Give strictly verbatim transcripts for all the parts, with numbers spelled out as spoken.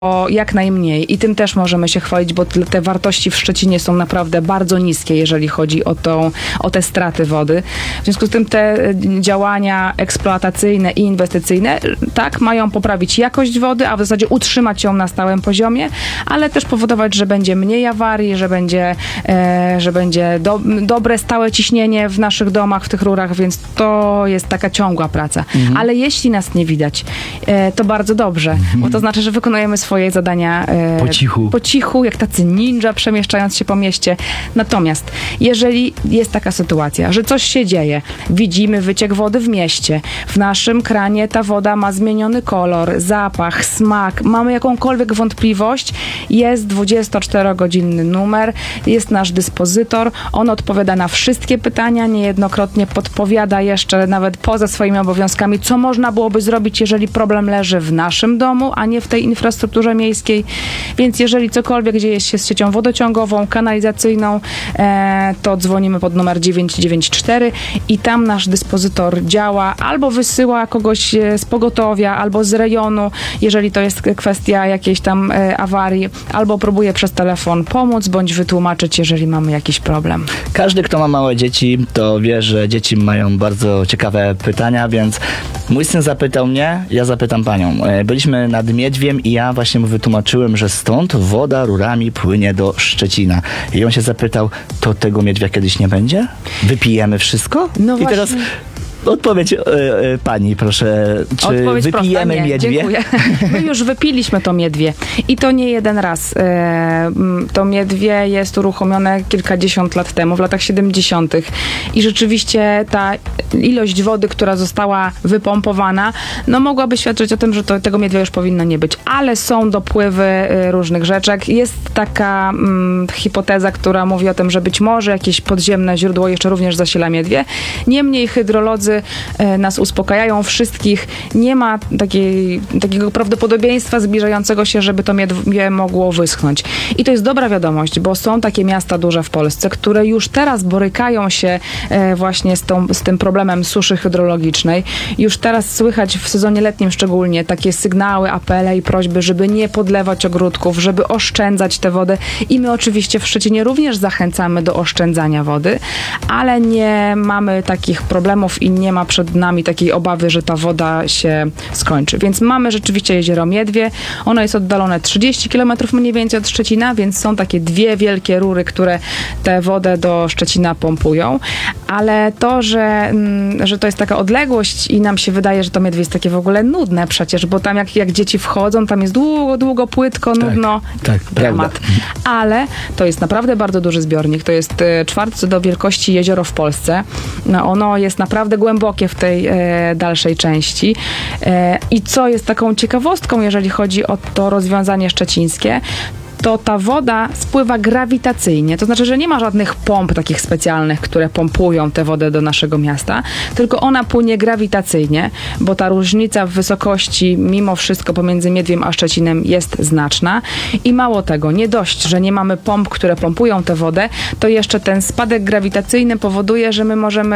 o jak najmniej i tym też możemy się chwalić, bo te wartości w Szczecinie są naprawdę bardzo niskie, jeżeli chodzi o, tą, o te straty wody. W związku z tym te działania eksploatacyjne i inwestycyjne tak mają poprawić jakość wody, a w zasadzie utrzymać ją na stałym poziomie, ale też powodować, że będzie mniej awarii, że będzie, e, że będzie do, dobre, stałe ciśnienie w naszych domach, w tych rurach, więc to jest taka ciągła praca. Mhm. Ale jeśli nas nie widać, e, to bardzo dobrze, mhm. bo to znaczy, że wykonujemy swoje zadania e, po cichu. po cichu, jak tacy ninja, przemieszczając się po mieście. Natomiast jeżeli jest taka sytuacja, że coś się dzieje, widzimy wyciek wody w mieście, w naszym kranie ta woda ma zmieniony kolor, zapach, smak, mamy jakąkolwiek wątpliwość, jest dwudziestoczterogodzinny numer, jest nasz dyspozytor, on odpowiada na wszystkie pytania, niejednokrotnie podpowiada jeszcze nawet poza swoimi obowiązkami, co można byłoby zrobić, jeżeli problem leży w naszym domu, a nie w tej infrastrukturze miejskiej. Więc jeżeli cokolwiek dzieje się z siecią wodociągową, kanalizacyjną, e, to dzwonimy pod numer dziewięć dziewięć cztery i tam nasz dyspozytor działa, albo wysyła kogoś z pogotowia, albo z rejonu, jeżeli to jest kwestia jakiejś tam e, awarii, albo próbuje przez telefon pomóc, bądź wytłumaczyć, jeżeli mamy jakiś problem. Każdy, kto ma małe dzieci, to wie, że dzieci mają bardzo ciekawe pytania, więc mój syn zapytał mnie, ja zapytam panią. Byliśmy nad Miedwiem i ja właśnie mu wytłumaczyłem, że stąd woda rurami płynie do Szczecina. I on się zapytał, to tego Miedwia kiedyś nie będzie? Wypijemy wszystko? No I właśnie. teraz odpowiedź e, e, pani, proszę. Czy Odpowiedź wypijemy prosta, nie, Miedwie? Dziękuję. My już wypiliśmy to Miedwie i to nie jeden raz. E, to Miedwie jest uruchomione kilkadziesiąt lat temu, w latach siedemdziesiątych i rzeczywiście ta ilość wody, która została wypompowana, no mogłaby świadczyć o tym, że to, tego Miedwia już powinno nie być, ale są dopływy e, różnych rzeczek. Jest taka mm, hipoteza, która mówi o tym, że być może jakieś podziemne źródło jeszcze również zasila Miedwie. Niemniej hydrolodzy nas uspokajają wszystkich. Nie ma takiej, takiego prawdopodobieństwa zbliżającego się, żeby to Miedwie mogło wyschnąć. I to jest dobra wiadomość, bo są takie miasta duże w Polsce, które już teraz borykają się właśnie z, tą, z tym problemem suszy hydrologicznej. Już teraz słychać w sezonie letnim szczególnie takie sygnały, apele i prośby, żeby nie podlewać ogródków, żeby oszczędzać tę wodę. I my oczywiście w Szczecinie również zachęcamy do oszczędzania wody, ale nie mamy takich problemów i nie ma przed nami takiej obawy, że ta woda się skończy. Więc mamy rzeczywiście jezioro Miedwie. Ono jest oddalone trzydzieści kilometrów mniej więcej od Szczecina, więc są takie dwie wielkie rury, które tę wodę do Szczecina pompują. Ale to, że, że to jest taka odległość i nam się wydaje, że to Miedwie jest takie w ogóle nudne przecież, bo tam jak, jak dzieci wchodzą, tam jest długo, długo, płytko, tak, nudno. Tak, dramat. Ale to jest naprawdę bardzo duży zbiornik. To jest czwarte co do wielkości jezioro w Polsce. No, ono jest naprawdę głębokie w tej e, dalszej części. E, I co jest taką ciekawostką, jeżeli chodzi o to rozwiązanie szczecińskie, to ta woda spływa grawitacyjnie. To znaczy, że nie ma żadnych pomp takich specjalnych, które pompują tę wodę do naszego miasta, tylko ona płynie grawitacyjnie, bo ta różnica w wysokości mimo wszystko pomiędzy Miedwiem a Szczecinem jest znaczna. I mało tego, nie dość, że nie mamy pomp, które pompują tę wodę, to jeszcze ten spadek grawitacyjny powoduje, że my możemy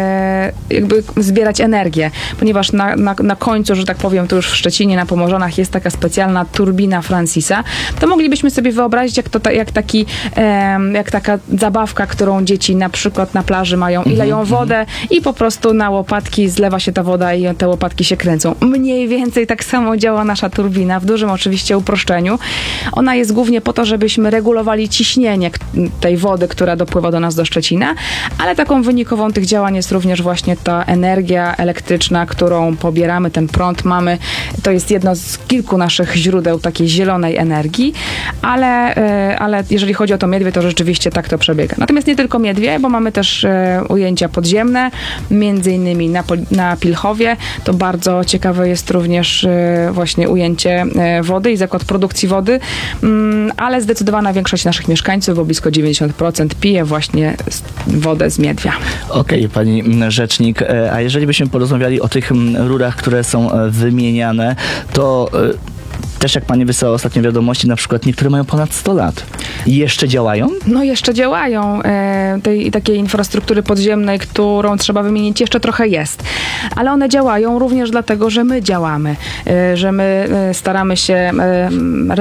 e, jakby zbierać energię, ponieważ na, na, na końcu, że tak powiem, to już w Szczecinie, na Pomorzanach jest taka specjalna turbina Francisa, to moglibyśmy sobie wyobrazić, jak, to, jak, taki, um, jak taka zabawka, którą dzieci na przykład na plaży mają i leją wodę i po prostu na łopatki zlewa się ta woda i te łopatki się kręcą. Mniej więcej tak samo działa nasza turbina, w dużym oczywiście uproszczeniu. Ona jest głównie po to, żebyśmy regulowali ciśnienie tej wody, która dopływa do nas do Szczecina, ale taką wynikową tych działań jest również właśnie ta energia elektryczna, którą pobieramy, ten prąd mamy. To jest jedno z kilku naszych źródeł takiej zielonej energii, ale, ale jeżeli chodzi o to Miedwie, to rzeczywiście tak to przebiega. Natomiast nie tylko Miedwie, bo mamy też ujęcia podziemne, między innymi na, na Pilchowie. To bardzo ciekawe jest również właśnie ujęcie wody i zakład produkcji wody, ale zdecydowana większość naszych mieszkańców, bo blisko dziewięćdziesiąt procent pije właśnie wodę z Miedwia. Okej, okay, pani rzecznik, a jeżeli byśmy porozmawiali o tych rurach, które są wymieniane, to też jak pani wysłała ostatnio wiadomości, na przykład niektóre mają ponad sto lat. I jeszcze działają? No jeszcze działają. E, tej takiej infrastruktury podziemnej, którą trzeba wymienić, jeszcze trochę jest. Ale one działają również dlatego, że my działamy. E, że my e, staramy się e,